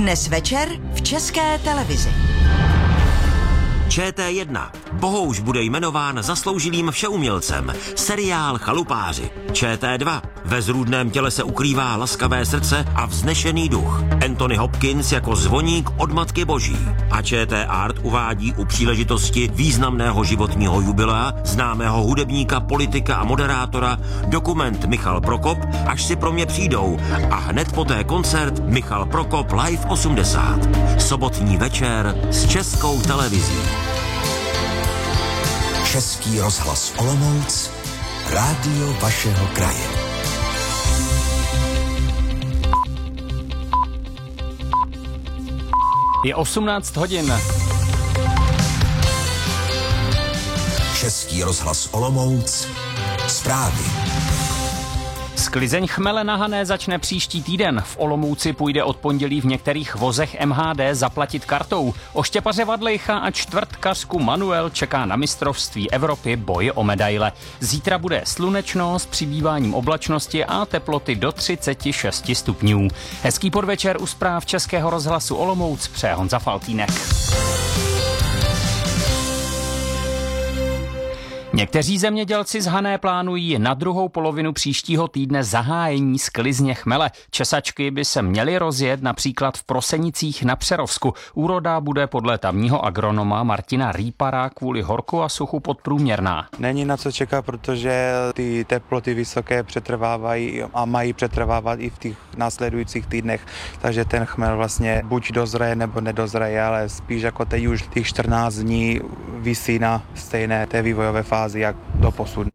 Dnes večer v České televizi. ČT1. Bohouš bude jmenován zasloužilým všeumělcem. Seriál Chalupáři. ČT2. Ve zrůdném těle se ukrývá laskavé srdce a vznešený duch. Anthony Hopkins jako zvoník od Matky Boží. A ČT Art uvádí u příležitosti významného životního jubilea známého hudebníka, politika a moderátora dokument Michal Prokop, Až si pro mě přijdou, a hned poté koncert Michal Prokop Live 80. Sobotní večer s Českou televizí. Český rozhlas Olomouc, rádio vašeho kraje. Je 18 hodin. Český rozhlas Olomouc, zprávy. Sklizeň chmele na Hané začne příští týden. V Olomouci půjde od pondělí v některých vozech MHD zaplatit kartou. Oštěpaře Vadlejcha a čtvrtkařku Manuel čeká na mistrovství Evropy boj o medaile. Zítra bude slunečno s přibýváním oblačnosti a teploty do 36 stupňů. Hezký podvečer u zpráv Českého rozhlasu Olomouc přeje Honza Faltýnek. Někteří zemědělci z Hané plánují na druhou polovinu příštího týdne zahájení sklizně chmele. Česačky by se měly rozjet například v Prosenicích na Přerovsku. Úroda bude podle tamního agronoma Martina Rýpara kvůli horku a suchu podprůměrná. Není na co čekat, protože ty teploty vysoké přetrvávají a mají přetrvávat i v těch následujících týdnech, takže ten chmel vlastně buď dozraje nebo nedozraje, ale spíš jako teď už těch 14 dní visí na stejné té vývojové fázi jak doposud.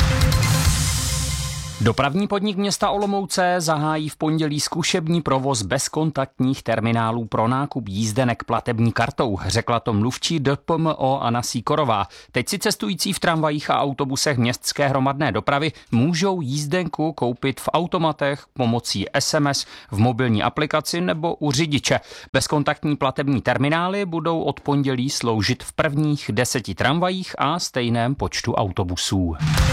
Dopravní podnik města Olomouce zahájí v pondělí zkušební provoz bezkontaktních terminálů pro nákup jízdenek platební kartou, řekla to mluvčí DPMO Anna Sýkorová. Teď si cestující v tramvajích a autobusech městské hromadné dopravy můžou jízdenku koupit v automatech pomocí SMS, v mobilní aplikaci nebo u řidiče. Bezkontaktní platební terminály budou od pondělí sloužit v prvních 10 tramvajích a stejném počtu autobusů.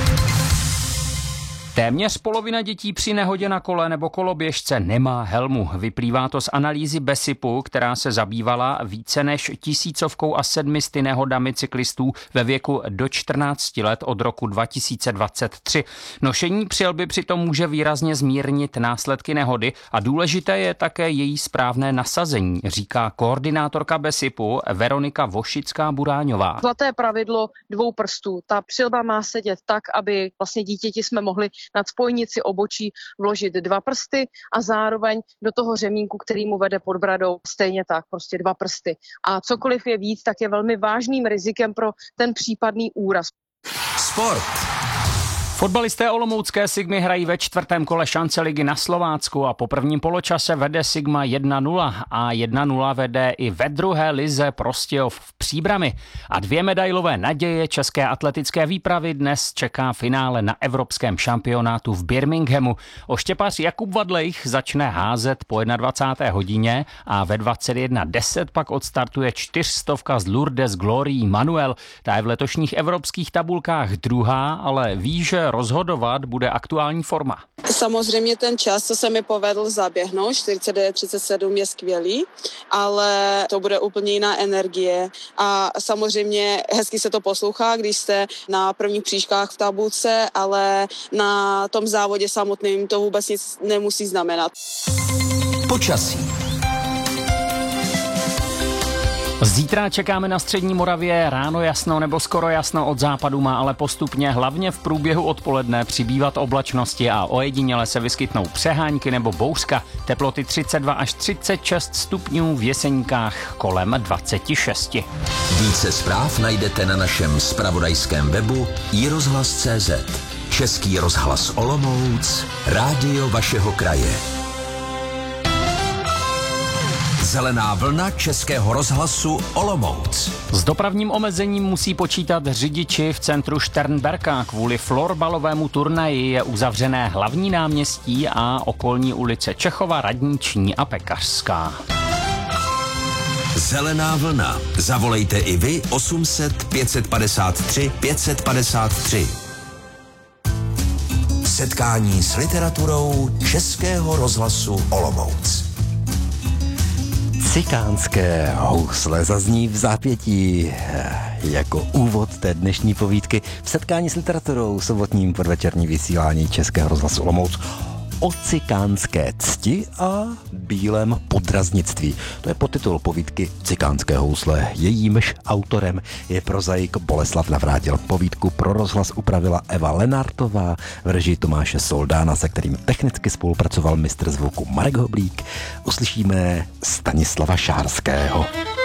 Téměř polovina dětí při nehodě na kole nebo koloběžce nemá helmu. Vyplývá to z analýzy BESIPu, která se zabývala více než 1700 nehodami cyklistů ve věku do 14 let od roku 2023. Nošení přilby přitom může výrazně zmírnit následky nehody a důležité je také její správné nasazení, říká koordinátorka BESIPu Veronika Vošická-Buráňová. Zlaté pravidlo 2 prstů. Ta přilba má sedět tak, aby vlastně dítěti jsme mohli nad spojnici obočí vložit 2 prsty a zároveň do toho řemínku, který mu vede pod bradou, stejně tak, prostě 2 prsty. A cokoliv je víc, tak je velmi vážným rizikem pro ten případný úraz. Sport. Fotbalisté olomoucké Sigmy hrají ve 4. kole šance ligy na Slovácku a po prvním poločase vede Sigma 1-0 a 1-0 vede i ve druhé lize Prostějov v Příbrami. A 2 medailové naděje české atletické výpravy dnes čeká finále na evropském šampionátu v Birminghamu. Oštěpař Jakub Vadlejch začne házet po 21. hodině a ve 21:10 pak odstartuje 400 z Lourdes Glorii Manuel. Ta je v letošních evropských tabulkách druhá, ale ví, že rozhodovat bude aktuální forma. Samozřejmě ten čas, co se mi povedl zaběhnout, 49:37 je skvělý, ale to bude úplně jiná energie a samozřejmě hezky se to poslouchá, když jste na prvních příčkách v tabulce, ale na tom závodě samotným to vůbec nic nemusí znamenat. Počasí. Zítra čekáme na střední Moravě ráno jasno nebo skoro jasno, od západu má ale postupně hlavně v průběhu odpoledne přibývat oblačnosti a ojediněle se vyskytnou přehánky nebo bouřka. Teploty 32 až 36 stupňů, v Jeseníkách kolem 26. Více zpráv najdete na našem zpravodajském webu iRozhlas.cz. Český rozhlas Olomouc, rádio vašeho kraje. Zelená vlna Českého rozhlasu Olomouc. S dopravním omezením musí počítat řidiči v centru Šternberka. Kvůli florbalovému turnaji je uzavřené hlavní náměstí a okolní ulice Čechova, Radniční a Pekařská. Zelená vlna. Zavolejte i vy 800 553 553. Setkání s literaturou Českého rozhlasu Olomouc. Cikánské housle zazní v zápětí jako úvod té dnešní povídky v setkání s literaturou sobotním podvečerní vysílání Českého rozhlasu Olomouc o cikánské cti a bílém podraznictví. To je podtitul povídky Cikánské housle. Jejímž autorem je prozaik Boleslav Navrátil. Povídku pro rozhlas upravila Eva Lenartová v režii Tomáše Soldána, se kterým technicky spolupracoval mistr zvuku Marek Hoblík. Uslyšíme Stanislava Šárského.